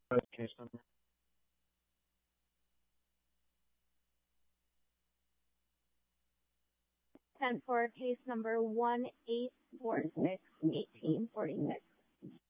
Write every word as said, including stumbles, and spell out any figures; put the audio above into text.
Case number. ten for case number one eight four six, eighteen forty-six.